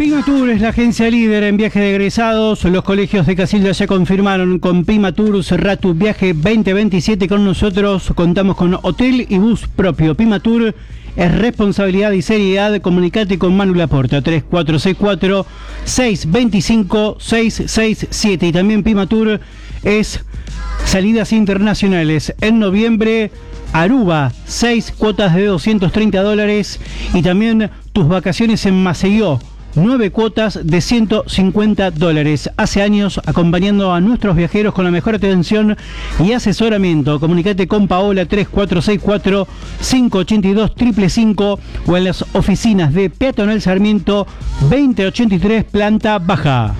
Pimatur es la agencia líder en viaje de egresados. Los colegios de Casilda ya confirmaron con Pimatur. Cerrá tu viaje 2027 con nosotros. Contamos con hotel y bus propio. Pimatur es responsabilidad y seriedad. Comunicate con Manu Laporta 3464-625-667. Y también Pimatur es salidas internacionales. En noviembre, Aruba, 6 cuotas de $230. Y también tus vacaciones en Maceió, 9 cuotas de $150. Hace años acompañando a nuestros viajeros con la mejor atención y asesoramiento. Comunicate con Paola 3464-582-555 o en las oficinas de Peatonal Sarmiento 2083, planta baja.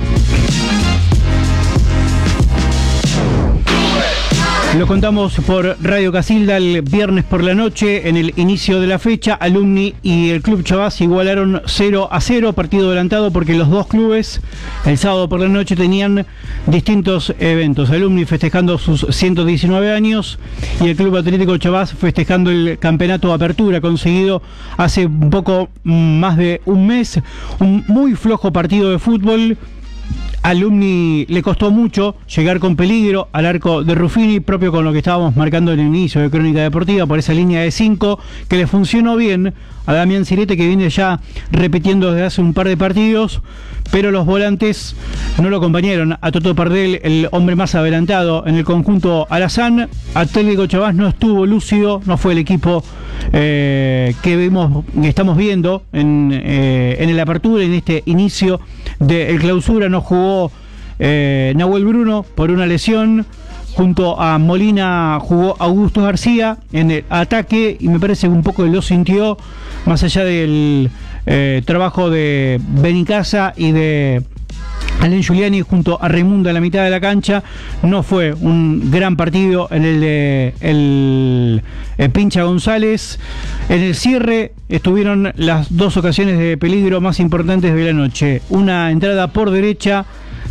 Lo contamos por Radio Casilda el viernes por la noche. En el inicio de la fecha, Alumni y el Club Chabás igualaron 0-0, partido adelantado porque los dos clubes el sábado por la noche tenían distintos eventos. Alumni festejando sus 119 años y el Club Atlético Chabás festejando el campeonato Apertura conseguido hace un poco más de un mes. Un muy flojo partido de fútbol. Alumni le costó mucho llegar con peligro al arco de Ruffini, propio con lo que estábamos marcando en el inicio de Crónica Deportiva, por esa línea de 5 que le funcionó bien a Damián Cirete, que viene ya repitiendo desde hace un par de partidos, pero los volantes no lo acompañaron. A Toto Pardel, el hombre más adelantado en el conjunto alazán. Atlético Chabás no estuvo lúcido, no fue el equipo que estamos viendo en el Apertura, en este inicio del Clausura. No jugó Nahuel Bruno por una lesión. Junto a Molina jugó Augusto García en el ataque y me parece que un poco lo sintió, más allá del trabajo de Benicasa y de Alain Giuliani junto a Raimundo en la mitad de la cancha. No fue un gran partido en el de el Pincha González. En el cierre estuvieron las dos ocasiones de peligro más importantes de la noche. Una entrada por derecha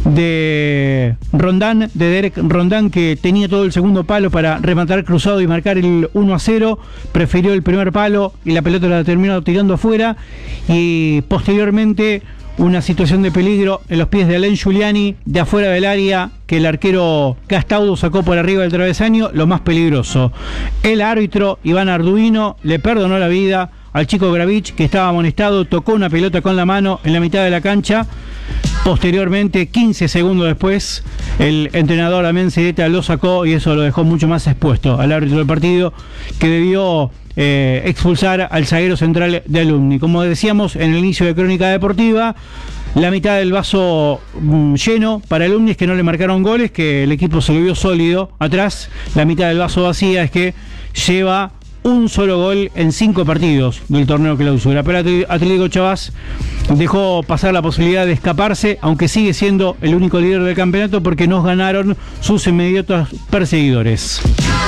de Rondán, de Derek Rondán, que tenía todo el segundo palo para rematar cruzado y marcar el 1-0, prefirió el primer palo y la pelota la terminó tirando afuera. Y posteriormente una situación de peligro en los pies de Alain Giuliani, de afuera del área, que el arquero Castaudo sacó por arriba del travesaño, lo más peligroso. El árbitro Iván Arduino le perdonó la vida al chico Gravich, que estaba amonestado, tocó una pelota con la mano en la mitad de la cancha. Posteriormente, 15 segundos después, el entrenador Damián Cirete lo sacó y eso lo dejó mucho más expuesto al árbitro del partido, que debió expulsar al zaguero central de Alumni. Como decíamos en el inicio de Crónica Deportiva, la mitad del vaso lleno para Alumni es que no le marcaron goles, que el equipo se lo vio sólido atrás. La mitad del vaso vacía es que lleva un solo gol en 5 partidos del torneo Clausura. Pero Atlético Chabás dejó pasar la posibilidad de escaparse, aunque sigue siendo el único líder del campeonato, porque nos ganaron sus inmediatos perseguidores.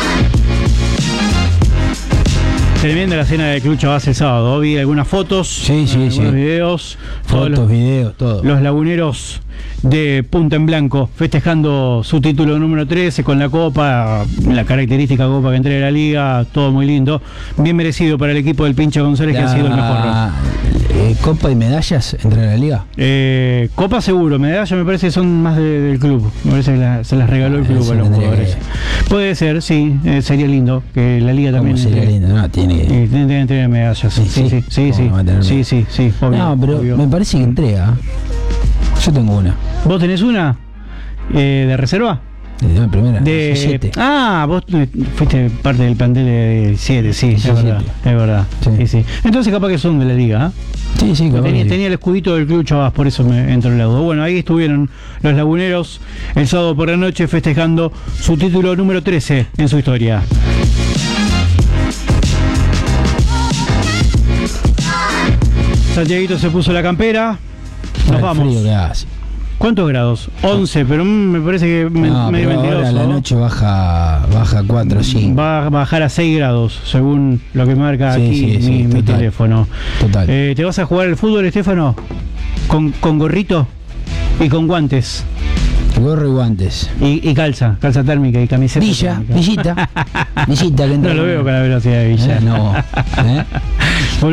Tremenda la cena de Club Chabás el sábado. Vi algunas fotos, algunos videos. Videos, todo. Los laguneros de Punta en Blanco festejando su título número 13 con la copa, la característica copa que entrega la liga, todo muy lindo, bien merecido para el equipo del Pincha González, que ha sido el mejor. ¿Copa y medallas entre la liga? Copa seguro, medallas me parece que son más del club, me parece que se las regaló el club a los jugadores. Puede ser, sí, sería lindo que la liga también. Sería lindo, no, tiene que entregar medallas, sí, obvio, no, pero obvio. Me parece que entrega. Yo tengo una. ¿Vos tenés una? ¿De reserva? De primera. De 7. Ah, vos fuiste parte del plantel de 7, sí, es verdad. Es verdad. Sí. Entonces capaz que son de la liga, ¿eh? Sí, capaz. Tenía el escudito del Club Chabás, por eso me entró el lado. Bueno, ahí estuvieron los laguneros el sábado por la noche festejando su título número 13 en su historia. Santiaguito se puso la campera. Nos vamos. Frío que hace. ¿Cuántos grados? 11, pero me parece que medio mentiroso. Ahora la noche baja 4 o 5. Va a bajar a 6 grados, según lo que marca aquí mi teléfono. Total. ¿Te vas a jugar el fútbol, Estefano? ¿Con gorrito y con guantes? Gorro y guantes. Y calza térmica y camiseta. Villita. Que no lo veo con la velocidad de Villa. No.